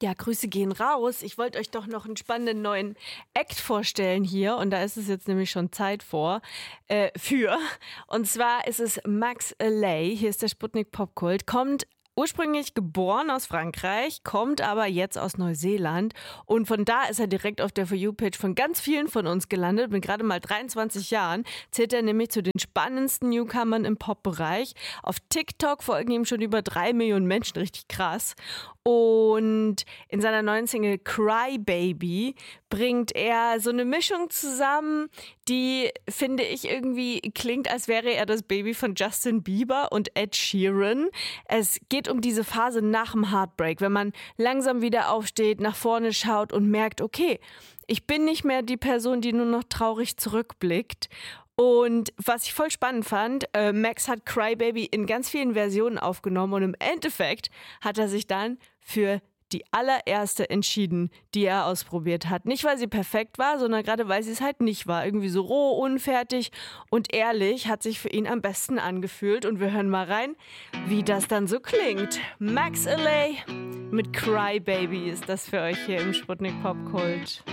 Ja, Grüße gehen raus. Ich wollte euch doch noch einen spannenden neuen Act vorstellen hier und da ist es jetzt nämlich schon Zeit für. Und zwar ist es Max Allais, hier ist der Sputnik Popkult, kommt ursprünglich geboren aus Frankreich, kommt aber jetzt aus Neuseeland und von da ist er direkt auf der For You-Page von ganz vielen von uns gelandet. Mit gerade mal 23 Jahren zählt er nämlich zu den spannendsten Newcomern im Pop-Bereich. Auf TikTok folgen ihm schon über 3 Millionen Menschen, richtig krass. Und in seiner neuen Single Cry Baby bringt er so eine Mischung zusammen, die, finde ich, irgendwie klingt, als wäre er das Baby von Justin Bieber und Ed Sheeran. Es geht um diese Phase nach dem Heartbreak, wenn man langsam wieder aufsteht, nach vorne schaut und merkt, okay, ich bin nicht mehr die Person, die nur noch traurig zurückblickt. Und was ich voll spannend fand, Max hat Cry Baby in ganz vielen Versionen aufgenommen und im Endeffekt hat er sich dann für die allererste entschieden, die er ausprobiert hat. Nicht, weil sie perfekt war, sondern gerade, weil sie es halt nicht war. Irgendwie so roh, unfertig und ehrlich hat sich für ihn am besten angefühlt. Und wir hören mal rein, wie das dann so klingt. Max Allais mit Cry Baby ist das für euch hier im Sputnik Popkult.